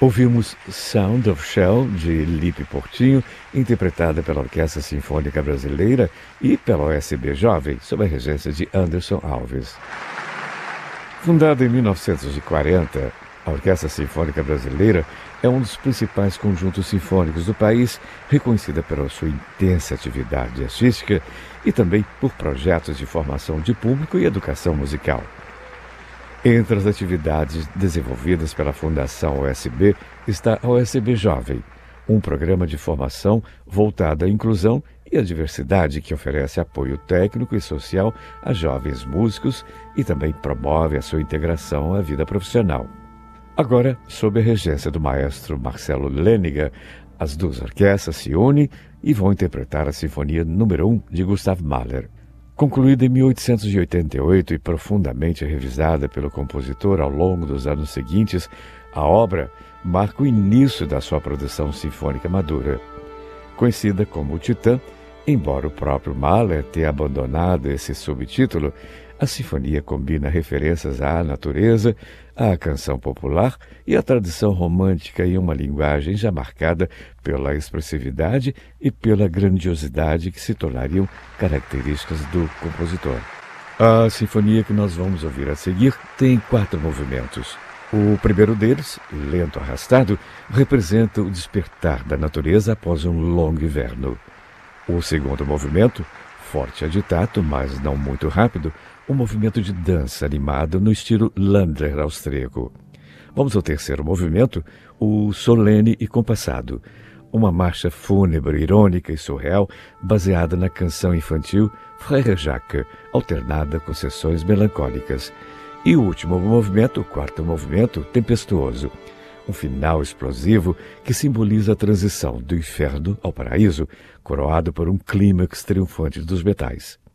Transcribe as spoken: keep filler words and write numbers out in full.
Ouvimos Sound of Shell, de Lipe Portinho, interpretada pela Orquestra Sinfônica Brasileira e pela O S B Jovem, sob a regência de Anderson Alves. Fundada em mil novecentos e quarenta, a Orquestra Sinfônica Brasileira é um dos principais conjuntos sinfônicos do país, reconhecida pela sua intensa atividade artística e também por projetos de formação de público e educação musical. Entre as atividades desenvolvidas pela Fundação O S B está a O S B Jovem, um programa de formação voltado à inclusão e à diversidade que oferece apoio técnico e social a jovens músicos e também promove a sua integração à vida profissional. Agora, sob a regência do maestro Marcelo Leniger, as duas orquestras se unem e vão interpretar a Sinfonia número um de Gustav Mahler. Concluída em mil oitocentos e oitenta e oito e profundamente revisada pelo compositor ao longo dos anos seguintes, a obra marca o início da sua produção sinfônica madura. Conhecida como Titã, embora o próprio Mahler tenha abandonado esse subtítulo, a sinfonia combina referências à natureza, à canção popular e à tradição romântica em uma linguagem já marcada pela expressividade e pela grandiosidade que se tornariam características do compositor. A sinfonia que nós vamos ouvir a seguir tem quatro movimentos. O primeiro deles, lento arrastado, representa o despertar da natureza após um longo inverno. O segundo movimento, forte agitado, mas não muito rápido, um movimento de dança animado no estilo Landler austríaco. Vamos ao terceiro movimento, o solene e compassado, uma marcha fúnebre, irônica e surreal, baseada na canção infantil Frère Jacques, alternada com sessões melancólicas. E o último movimento, o quarto movimento, tempestuoso, um final explosivo que simboliza a transição do inferno ao paraíso, coroado por um clímax triunfante dos metais.